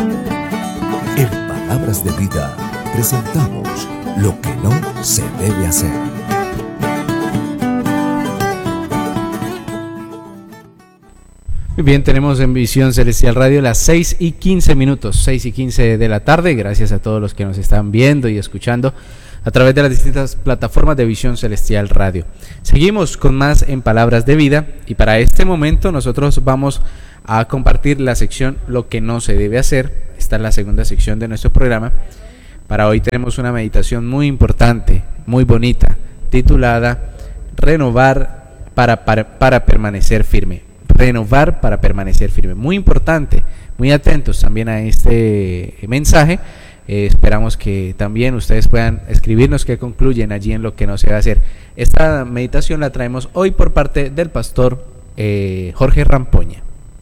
En Palabras de Vida presentamos lo que no se debe hacer. Muy bien, tenemos en Visión Celestial Radio las 6:15, 6:15 de la tarde. Gracias a todos los que nos están viendo y escuchando a través de las distintas plataformas de Visión Celestial Radio. Seguimos con más en Palabras de Vida y para este momento nosotros vamos a compartir la sección Lo que no se debe hacer. Esta es la segunda sección de nuestro programa. Para hoy tenemos una meditación muy importante, muy bonita, titulada Renovar para permanecer firme. Renovar para permanecer firme. Muy importante, muy atentos también a este mensaje. Esperamos que también ustedes puedan escribirnos qué concluyen allí en lo que no se va a hacer. Esta meditación la traemos hoy por parte del pastor Jorge Rampoña.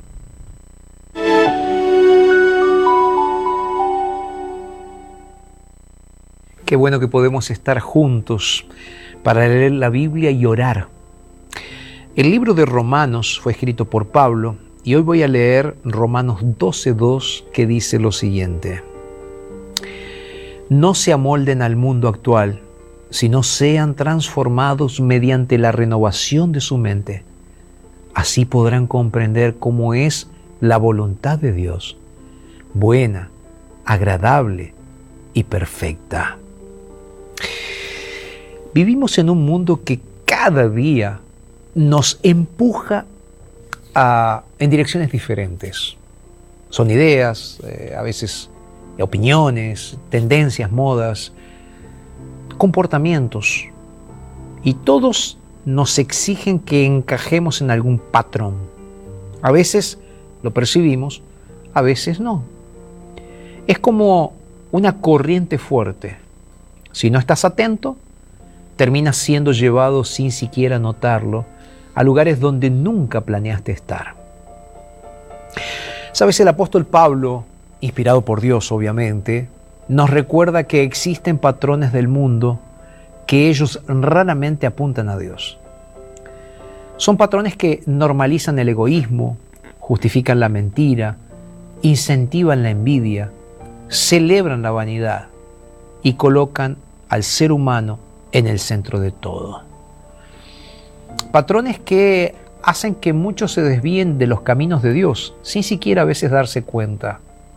Qué bueno que podemos estar juntos para leer la Biblia y orar. El libro de Romanos fue escrito por Pablo y hoy voy a leer Romanos 12:2, que dice lo siguiente: No se amolden al mundo actual, sino sean transformados mediante la renovación de su mente. Así podrán comprender cómo es la voluntad de Dios, buena, agradable y perfecta. Vivimos en un mundo que cada día nos empuja en direcciones diferentes. Son ideas, a veces opiniones, tendencias, modas, comportamientos, y todos nos exigen que encajemos en algún patrón. A veces lo percibimos, a veces no. Es como una corriente fuerte. Si no estás atento, terminas siendo llevado sin siquiera notarlo a lugares donde nunca planeaste estar. Sabes, el apóstol Pablo, inspirado por Dios obviamente, nos recuerda que existen patrones del mundo que ellos raramente apuntan a Dios. Son patrones que normalizan el egoísmo, justifican la mentira, incentivan la envidia, celebran la vanidad y colocan al ser humano en el centro de todo. Patrones que hacen que muchos se desvíen de los caminos de Dios, sin siquiera a veces darse cuenta.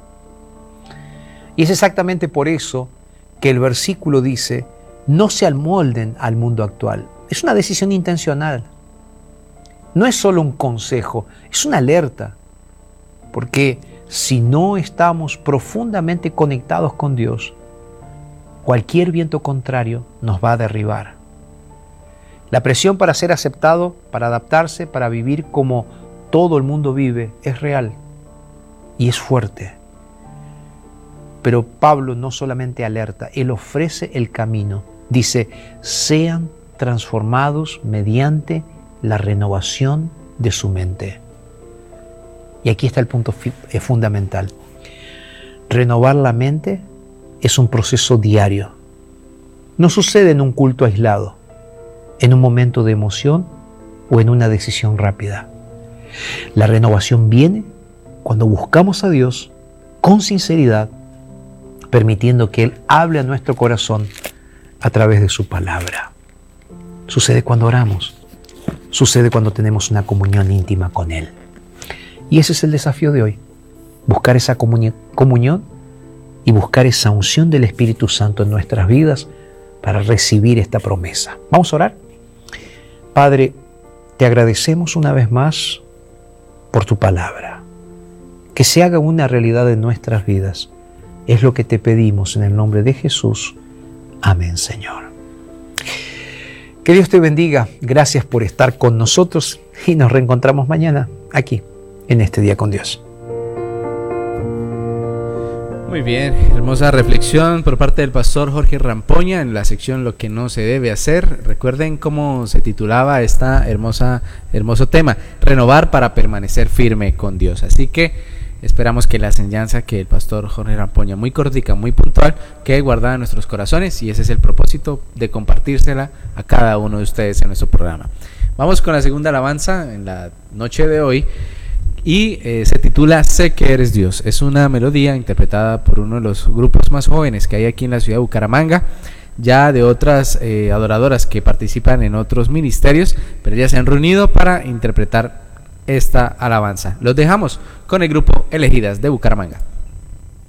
Y es exactamente por eso que el versículo dice: no se amolden al mundo actual. Es una decisión intencional. No es solo un consejo, es una alerta. Porque si no estamos profundamente conectados con Dios, cualquier viento contrario nos va a derribar. La presión para ser aceptado, para adaptarse, para vivir como todo el mundo vive, es real y es fuerte. Pero Pablo no solamente alerta, él ofrece el camino. Dice: sean transformados mediante la renovación de su mente. Y aquí está el punto fundamental. Renovar la mente es un proceso diario. No sucede en un culto aislado, en un momento de emoción o en una decisión rápida. La renovación viene cuando buscamos a Dios con sinceridad, permitiendo que Él hable a nuestro corazón a través de su palabra. Sucede cuando oramos, sucede cuando tenemos una comunión íntima con Él. Y ese es el desafío de hoy, buscar esa comunión y buscar esa unción del Espíritu Santo en nuestras vidas para recibir esta promesa. Vamos a orar. Padre, te agradecemos una vez más por tu palabra. Que se haga una realidad en nuestras vidas. Es lo que te pedimos en el nombre de Jesús. Amén, Señor. Que Dios te bendiga. Gracias por estar con nosotros y nos reencontramos mañana aquí en Este Día con Dios. Muy bien, hermosa reflexión por parte del pastor Jorge Rampoña en la sección Lo que no se debe hacer. Recuerden cómo se titulaba esta hermoso tema: renovar para permanecer firme con Dios. Así que esperamos que la enseñanza que el pastor Jorge Rampoña, muy cortica, muy puntual, quede guardada en nuestros corazones, y ese es el propósito de compartírsela a cada uno de ustedes en nuestro programa. Vamos con la segunda alabanza en la noche de hoy. y se titula Sé que eres Dios. Es una melodía interpretada por uno de los grupos más jóvenes que hay aquí en la ciudad de Bucaramanga, ya de otras adoradoras que participan en otros ministerios, pero ya se han reunido para interpretar esta alabanza. Los dejamos con el grupo Elegidas de Bucaramanga.